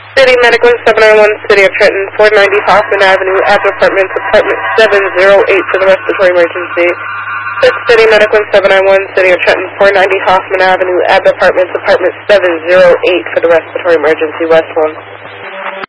City Medical 791, City of Trenton, 490 Hoffman Avenue, Ab Apartments, Apartment 708 for the respiratory emergency. City Medical 791, City of Trenton, 490 Hoffman Avenue, Ab Apartments, Apartment 708 for the respiratory emergency, West 1.